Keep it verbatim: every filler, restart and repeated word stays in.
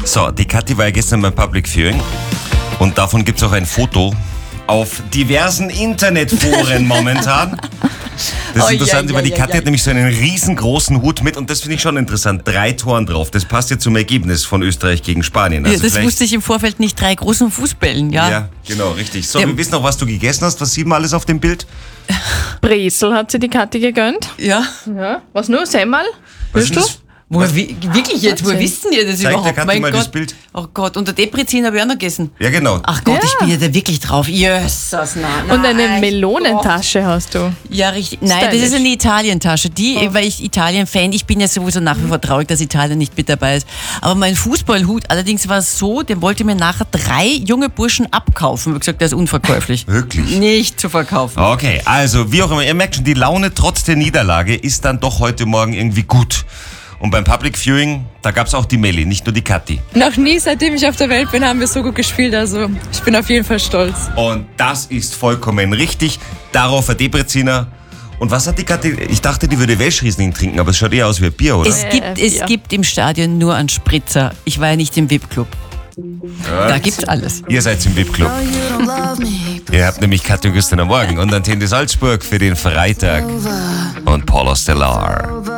So, die Kathi war ja gestern beim Public Viewing und davon gibt es auch ein Foto auf diversen Internetforen momentan. Das ist Oh, interessant, ja, über die ja, Kathi ja, hat nämlich so einen riesengroßen Hut mit und das finde ich schon interessant. Drei Toren drauf, das passt ja zum Ergebnis von Österreich gegen Spanien. Also ja, das vielleicht- wusste ich im Vorfeld nicht, drei großen Fußbällen, ja. Ja, genau, richtig. So, Ja. wir wissen auch, was du gegessen hast. Was sieht man alles auf dem Bild? Bresel hat sie die Kathi gegönnt. Ja. Ja. Was nur? Semmel? Was ist Willst du? das? Woher, wie, wirklich jetzt, woher Wahnsinn. wissen ihr das Zeig der überhaupt? Kathi Mein mal Gott. das Bild. Oh Gott, unter Deprezin habe ich auch noch gegessen. Ja, genau. Ach Gott, Ja. ich bin ja da wirklich drauf. Jesus, nein, Und eine nein, Melonentasche hast du. Ja, richtig. Nein, Stylisch. das ist eine Italientasche. Die, weil ich Italien-Fan, ich bin ja sowieso nach wie vor traurig, dass Italien nicht mit dabei ist. Aber mein Fußballhut allerdings war so, den wollte mir nachher drei junge Burschen abkaufen. Ich habe gesagt, der ist unverkäuflich. Wirklich? Nicht zu verkaufen. Okay, also wie auch immer, ihr merkt schon, die Laune trotz der Niederlage ist dann doch heute Morgen irgendwie gut. Und beim Public Viewing, da gab es auch die Melli, nicht nur die Kathi. Noch nie, seitdem ich auf der Welt bin, haben wir so gut gespielt. Also ich bin auf jeden Fall stolz. Und das ist vollkommen richtig. Darauf ein Debreziner. Und was hat die Kathi? Ich dachte, die würde Welschriesling trinken, aber es schaut eher aus wie ein Bier, oder? Es Äh, gibt, äh, es ja. gibt im Stadion nur einen Spritzer. Ich war ja nicht im V I P-Club. Da gibt's alles. Ihr seid im V I P-Club. Ihr habt nämlich Kathi und Christian am Morgen und Antenne Salzburg für den Freitag. Und Paula Stellar.